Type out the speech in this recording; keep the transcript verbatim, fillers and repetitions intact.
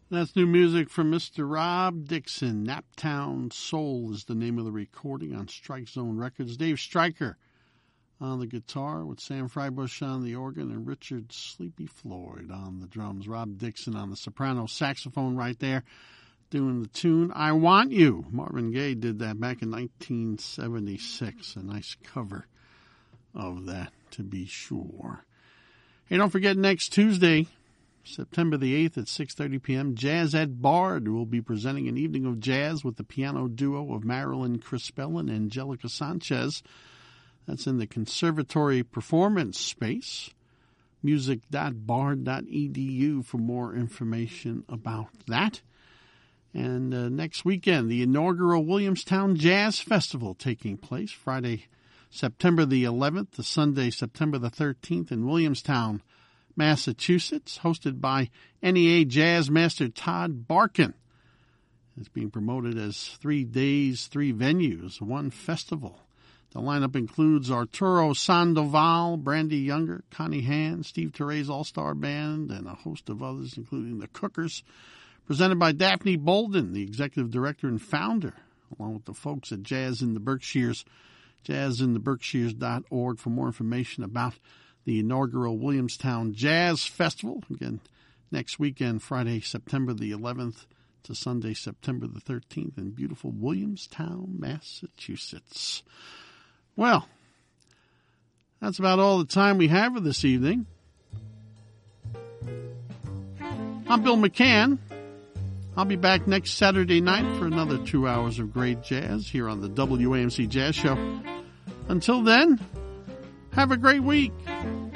That's new music from Mister Rob Dixon. Naptown Soul is the name of the recording on Strike Zone Records. Dave Stryker on the guitar with Sam Freibush on the organ and Richard Sleepy Floyd on the drums. Rob Dixon on the soprano saxophone right there doing the tune I Want You. Marvin Gaye did that back in nineteen seventy-six. A nice cover of that, to be sure. Hey, don't forget next Tuesday, September the eighth at six thirty p.m., Jazz at Bard will be presenting an evening of jazz with the piano duo of Marilyn Crispell and Angelica Sanchez. That's in the Conservatory Performance Space. music dot bard dot e d u for more information about that. And uh, next weekend, the inaugural Williamstown Jazz Festival taking place Friday, September the eleventh to Sunday, September the thirteenth in Williamstown, Massachusetts, hosted by N E A Jazz Master Todd Barkin. It's being promoted as three days, three venues, one festival. The lineup includes Arturo Sandoval, Brandy Younger, Connie Hand, Steve Terre's All-Star Band, and a host of others, including the Cookers. Presented by Daphne Bolden, the executive director and founder, along with the folks at Jazz in the Berkshires, jazz in the berkshires dot org for more information about the inaugural Williamstown Jazz Festival. Again, next weekend, Friday, September the eleventh to Sunday, September the thirteenth in beautiful Williamstown, Massachusetts. Well, that's about all the time we have for this evening. I'm Bill McCann. I'll be back next Saturday night for another two hours of great jazz here on the W A M C Jazz Show. Until then, have a great week.